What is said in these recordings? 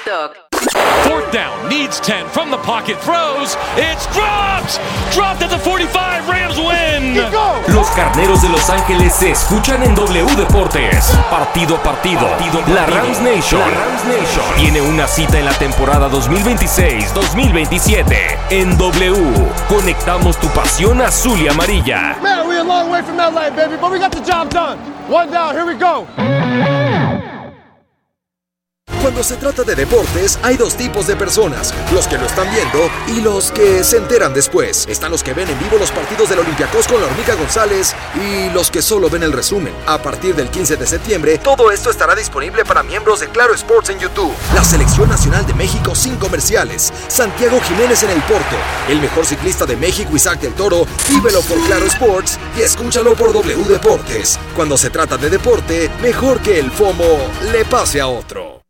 TikTok. Fourth down, needs 10 from the pocket, throws, it's dropped at the 45, Rams win. Los Carneros de Los Ángeles se escuchan en W Deportes. Partido a partido. La Rams Nation tiene una cita en la temporada 2026-2027. En W, conectamos tu pasión azul y amarilla. Man, we're a long way from that light, baby, but we got the job done. One down, here we go. Cuando se trata de deportes, hay dos tipos de personas: los que lo están viendo y los que se enteran después. Están los que ven en vivo los partidos del Olympiacos con la Hormiga González y los que solo ven el resumen. A partir del 15 de septiembre, todo esto estará disponible para miembros de Claro Sports en YouTube. La Selección Nacional de México sin comerciales. Santiago Jiménez en el Porto. El mejor ciclista de México, Isaac del Toro. Vívelo por Claro Sports y escúchalo por W Deportes. Cuando se trata de deporte, mejor que el FOMO le pase a otro.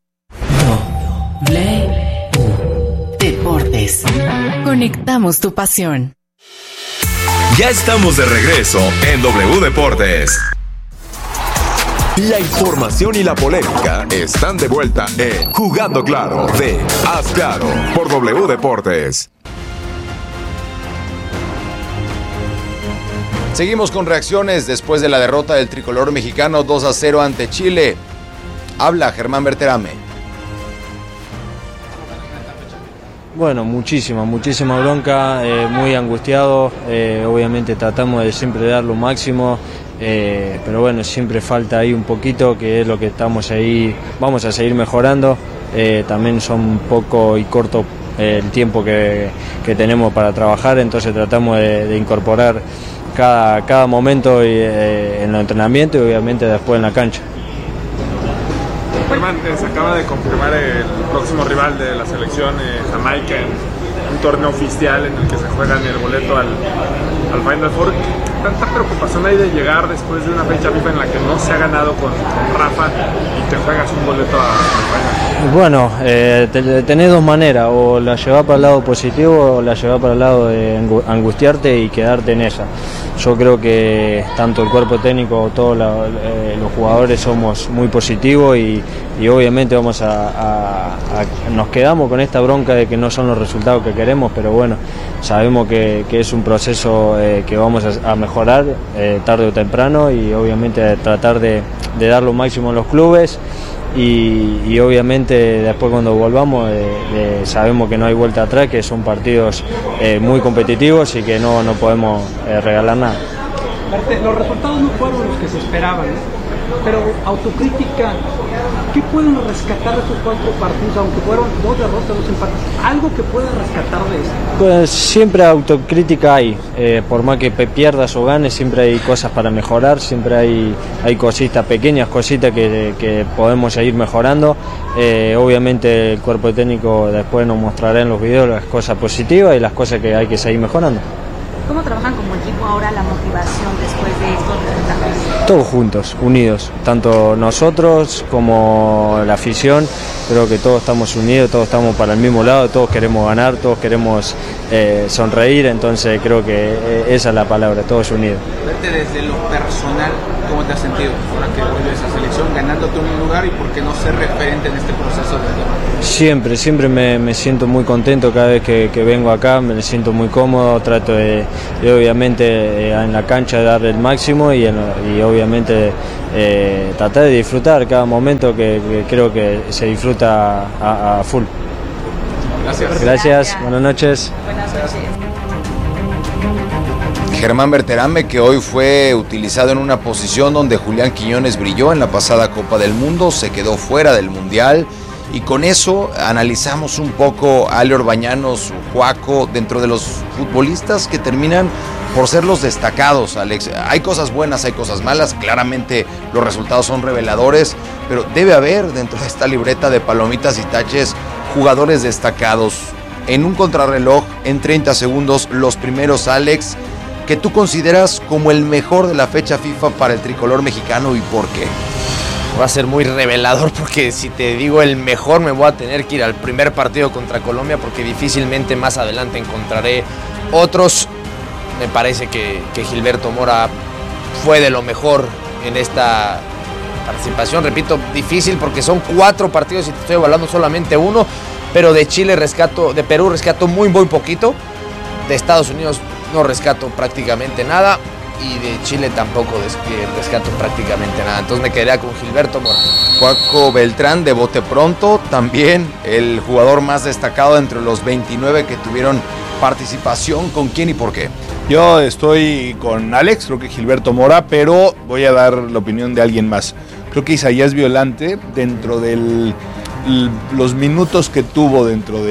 Deportes. Conectamos tu pasión. Ya estamos de regreso en W Deportes. La información y la polémica están de vuelta en Jugando Claro de Haz Claro por W Deportes. Seguimos con reacciones después de la derrota del tricolor mexicano 2-0 ante Chile. Habla Germán Berterame. Bueno, muchísima bronca, muy angustiado, obviamente tratamos de siempre dar lo máximo, pero bueno, siempre falta ahí un poquito, que es lo que estamos ahí, vamos a seguir mejorando, también son un poco y corto el tiempo que tenemos para trabajar, entonces tratamos de incorporar cada momento en el entrenamiento y obviamente después en la cancha. Germán, se acaba de confirmar el próximo rival de la selección, Jamaica, en un torneo oficial en el que se juegan el boleto al Final Four. ¿Tanta preocupación hay de llegar después de una fecha FIFA en la que no se ha ganado con Rafa y te juegas un boleto al Final? Bueno, tenés dos maneras, o la llevás para el lado positivo o la llevás para el lado de angustiarte y quedarte en esa. Yo creo que tanto el cuerpo técnico, todos los jugadores somos muy positivos y obviamente nos quedamos con esta bronca de que no son los resultados que queremos, pero bueno, sabemos que es un proceso que vamos a mejorar tarde o temprano y obviamente tratar de dar lo máximo en los clubes. Y obviamente después cuando volvamos sabemos que no hay vuelta atrás, que son partidos muy competitivos y que no podemos regalar nada. Los resultados no fueron los que se esperaban, pero autocrítica, ¿qué pueden rescatar de estos 4 partidos, aunque fueron 2 derrotas, 2 empates? ¿Algo que puedan rescatar de esto? Pues siempre autocrítica hay, por más que pierdas o ganes, siempre hay cosas para mejorar, siempre hay cositas, pequeñas cositas que podemos seguir mejorando. Obviamente el cuerpo técnico después nos mostrará en los videos las cosas positivas y las cosas que hay que seguir mejorando. ¿Cómo trabajan como equipo ahora la motivación después de estos resultados? Todos juntos, unidos, tanto nosotros como la afición, creo que todos estamos unidos, todos estamos para el mismo lado, todos queremos ganar, todos queremos sonreír, entonces creo que esa es la palabra, todos unidos. Verte desde lo personal, ¿cómo te has sentido ahora que vuelves a esa selección, ganándote un lugar y por qué no ser referente en este proceso de Siempre me siento muy contento cada vez que vengo acá, me siento muy cómodo, trato de obviamente en la cancha de dar el máximo y obviamente tratar de disfrutar cada momento que creo que se disfruta a full. Gracias, buenas noches. Buenas noches. Germán Berterame, que hoy fue utilizado en una posición donde Julián Quiñones brilló en la pasada Copa del Mundo, se quedó fuera del Mundial. Y con eso analizamos un poco a Ale Orbañanos, Juaco, dentro de los futbolistas que terminan por ser los destacados, Alex. Hay cosas buenas, hay cosas malas, claramente los resultados son reveladores, pero debe haber dentro de esta libreta de palomitas y taches jugadores destacados. En un contrarreloj, en 30 segundos, los primeros, Alex, que tú consideras como el mejor de la fecha FIFA para el tricolor mexicano y por qué. Va a ser muy revelador porque si te digo el mejor me voy a tener que ir al primer partido contra Colombia porque difícilmente más adelante encontraré otros. Me parece que Gilberto Mora fue de lo mejor en esta participación, repito, difícil porque son 4 partidos y te estoy evaluando solamente uno, pero de Perú rescato muy poquito, de Estados Unidos no rescato prácticamente nada y de Chile tampoco rescato prácticamente nada. Entonces me quedaría con Gilberto Mora. Joaco Beltrán, de bote pronto, también el jugador más destacado entre los 29 que tuvieron participación. ¿Con quién y por qué? Yo estoy con Alex, creo que Gilberto Mora, pero voy a dar la opinión de alguien más. Creo que Isaías Violante, dentro de los minutos que tuvo dentro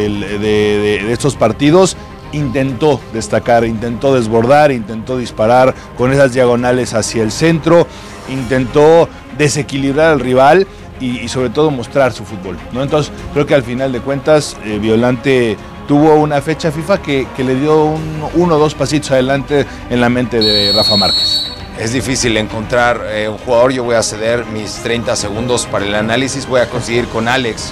de estos partidos, intentó destacar, intentó desbordar, intentó disparar con esas diagonales hacia el centro, intentó desequilibrar al rival y sobre todo mostrar su fútbol, ¿no? Entonces creo que al final de cuentas Violante tuvo una fecha FIFA que le dio 1 o 2 pasitos adelante en la mente de Rafa Márquez. Es difícil encontrar un jugador. Yo voy a ceder mis 30 segundos para el análisis, voy a coincidir con Alex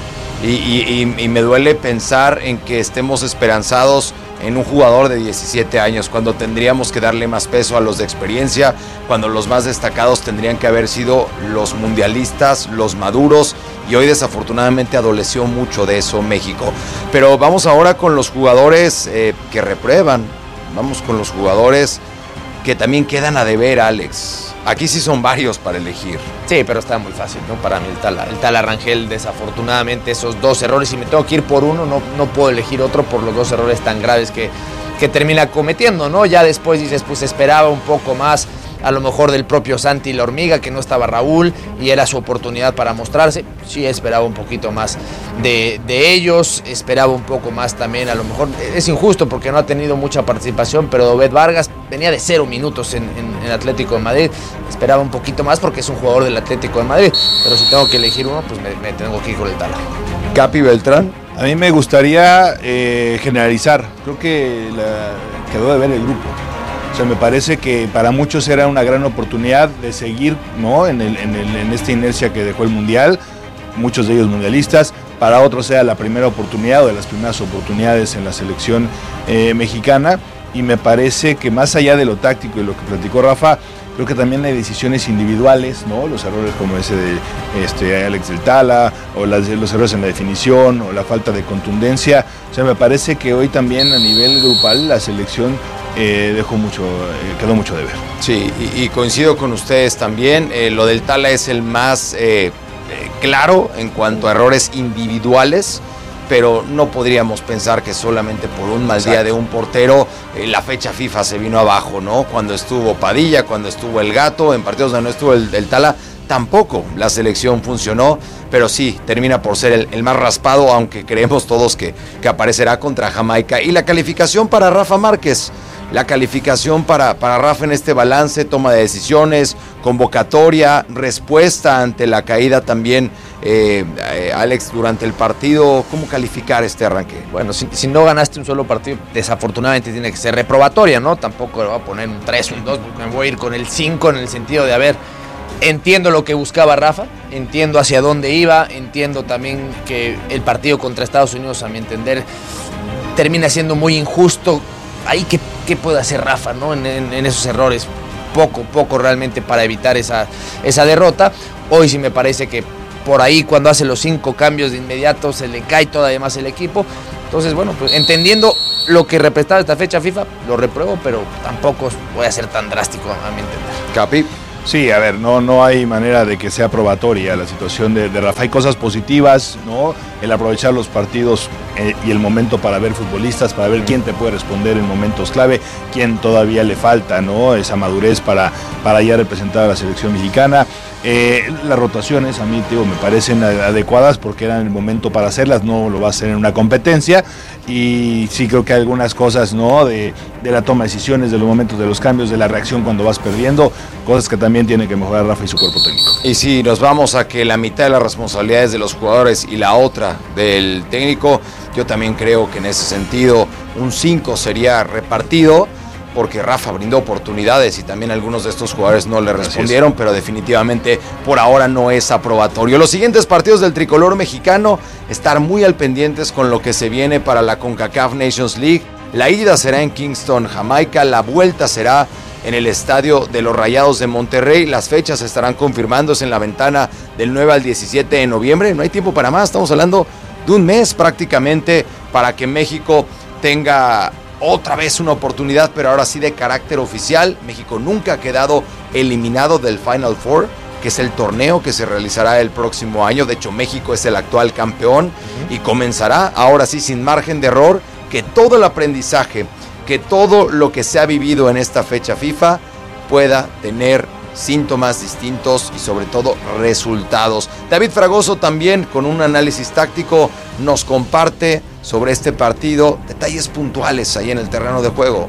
y me duele pensar en que estemos esperanzados en un jugador de 17 años, cuando tendríamos que darle más peso a los de experiencia, cuando los más destacados tendrían que haber sido los mundialistas, los maduros, y hoy desafortunadamente adoleció mucho de eso México. Pero vamos ahora con los jugadores que reprueban, vamos con los jugadores que también quedan a deber, Alex. Aquí sí son varios para elegir. Sí, pero está muy fácil, ¿no? Para mí el Tala Rangel, desafortunadamente esos 2 errores, si me tengo que ir por uno, no puedo elegir otro por los 2 errores tan graves que termina cometiendo, ¿no? Ya después dices, pues esperaba un poco más, a lo mejor del propio Santi La Hormiga, que no estaba Raúl y era su oportunidad para mostrarse. Sí, esperaba un poquito más de ellos, esperaba un poco más también, a lo mejor es injusto porque no ha tenido mucha participación, pero Obed Vargas venía de 0 minutos en Atlético de Madrid, esperaba un poquito más porque es un jugador del Atlético de Madrid, pero si tengo que elegir uno, pues me tengo que ir con el Tala. Capi Beltrán. A mí me gustaría generalizar, creo que quedó de ver el grupo. O sea, me parece que para muchos era una gran oportunidad de seguir, ¿no? en esta inercia que dejó el Mundial, muchos de ellos mundialistas. Para otros era la primera oportunidad o de las primeras oportunidades en la selección mexicana. Y me parece que más allá de lo táctico y lo que platicó Rafa, creo que también hay decisiones individuales, ¿no? Los errores como ese de Alex del Tala, o los errores en la definición, o la falta de contundencia. O sea, me parece que hoy también a nivel grupal la selección quedó mucho de ver. Sí, y coincido con ustedes también. Lo del Tala es el más claro en cuanto a errores individuales, pero no podríamos pensar que solamente por un mal día de un portero la fecha FIFA se vino abajo, ¿no? Cuando estuvo Padilla, cuando estuvo el Gato, en partidos donde no estuvo el Tala, tampoco la selección funcionó, pero sí, termina por ser el más raspado, aunque creemos todos que aparecerá contra Jamaica. Y la calificación para Rafa Márquez, la calificación para Rafa en este balance, toma de decisiones, convocatoria, respuesta ante la caída también, Alex, durante el partido. ¿Cómo calificar este arranque? Bueno, si no ganaste un solo partido, desafortunadamente tiene que ser reprobatoria, ¿no? Tampoco le voy a poner un 3, un 2, me voy a ir con el 5 en el sentido de, entiendo lo que buscaba Rafa, entiendo hacia dónde iba, entiendo también que el partido contra Estados Unidos, a mi entender, termina siendo muy injusto. Ahí, ¿qué puede hacer Rafa, ¿no? en esos errores? Poco realmente para evitar esa derrota. Hoy sí me parece que por ahí, cuando hace los 5 cambios de inmediato, se le cae todavía más el equipo. Entonces, bueno, pues entendiendo lo que representaba esta fecha FIFA, lo repruebo, pero tampoco voy a ser tan drástico a mi entender. Capi. Sí, a ver, no hay manera de que sea probatoria la situación de Rafa. Hay cosas positivas, ¿no? El aprovechar los partidos y el momento para ver futbolistas, para ver quién te puede responder en momentos clave, quién todavía le falta, ¿no? Esa madurez para ya representar a la selección mexicana. Las rotaciones a mí, me parecen adecuadas porque eran el momento para hacerlas, no lo va a hacer en una competencia. Y sí creo que hay algunas cosas, ¿no? De la toma de decisiones, de los momentos de los cambios, de la reacción cuando vas perdiendo, cosas que también tiene que mejorar Rafa y su cuerpo técnico. Y si nos vamos a que la mitad de las responsabilidades de los jugadores y la otra del técnico, yo también creo que en ese sentido un 5 sería repartido, porque Rafa brindó oportunidades y también algunos de estos jugadores no le respondieron, pero definitivamente por ahora no es aprobatorio. Los siguientes partidos del tricolor mexicano, estar muy al pendientes con lo que se viene para la CONCACAF Nations League. La ida será en Kingston, Jamaica, la vuelta será en el estadio de los Rayados de Monterrey. Las fechas se estarán confirmándose en la ventana del 9 al 17 de noviembre. No hay tiempo para más, estamos hablando de un mes prácticamente para que México tenga otra vez una oportunidad, pero ahora sí de carácter oficial. México nunca ha quedado eliminado del Final Four, que es el torneo que se realizará el próximo año. De hecho, México es el actual campeón y comenzará ahora sí sin margen de error, que todo el aprendizaje, que todo lo que se ha vivido en esta fecha FIFA pueda tener síntomas distintos y sobre todo resultados. David Fragoso también con un análisis táctico nos comparte sobre este partido detalles puntuales ahí en el terreno de juego.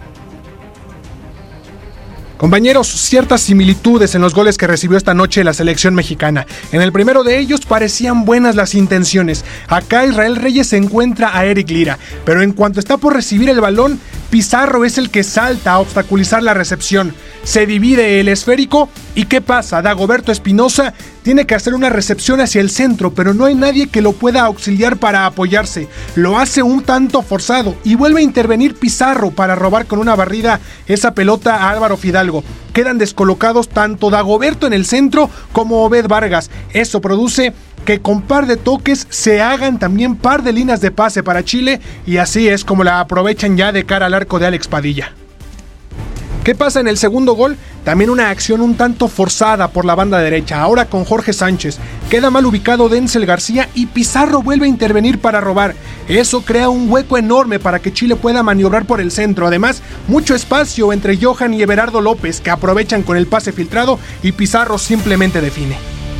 Compañeros, ciertas similitudes en los goles que recibió esta noche la selección mexicana. En el primero de ellos parecían buenas las intenciones. Acá Israel Reyes se encuentra a Eric Lira, pero en cuanto está por recibir el balón, Pizarro es el que salta a obstaculizar la recepción. Se divide el esférico y ¿qué pasa? Dagoberto Espinosa tiene que hacer una recepción hacia el centro, pero no hay nadie que lo pueda auxiliar para apoyarse. Lo hace un tanto forzado y vuelve a intervenir Pizarro para robar con una barrida esa pelota a Álvaro Fidalgo. Quedan descolocados tanto Dagoberto en el centro como Obed Vargas. Eso produce que con par de toques se hagan también par de líneas de pase para Chile y así es como la aprovechan ya de cara al arco de Alex Padilla. ¿Qué pasa en el segundo gol? También una acción un tanto forzada por la banda derecha, ahora con Jorge Sánchez. Queda mal ubicado Denzel García y Pizarro vuelve a intervenir para robar. Eso crea un hueco enorme para que Chile pueda maniobrar por el centro. Además, mucho espacio entre Johan y Everardo López, que aprovechan con el pase filtrado y Pizarro simplemente define.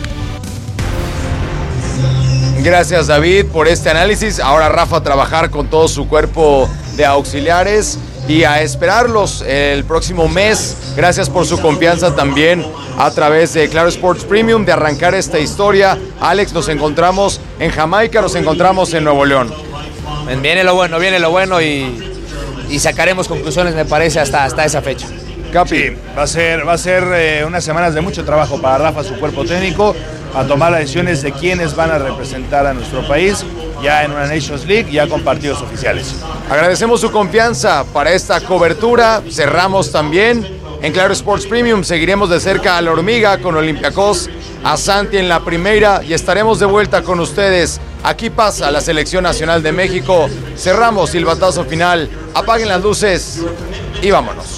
Gracias, David, por este análisis. Ahora Rafa a trabajar con todo su cuerpo de auxiliares y a esperarlos el próximo mes. Gracias por su confianza también a través de Claro Sports Premium de arrancar esta historia. Alex, nos encontramos en Jamaica, nos encontramos en Nuevo León. Viene lo bueno y sacaremos conclusiones, me parece, hasta esa fecha. Capi. Sí, va a ser unas semanas de mucho trabajo para Rafa, su cuerpo técnico, a tomar las decisiones de quiénes van a representar a nuestro país ya en una Nations League, ya con partidos oficiales. Agradecemos su confianza para esta cobertura. Cerramos también en Claro Sports Premium. Seguiremos de cerca a la Hormiga con Olympiacos, a Santi en la primera y estaremos de vuelta con ustedes. Aquí pasa la Selección Nacional de México. Cerramos silbatazo final. Apaguen las luces y vámonos.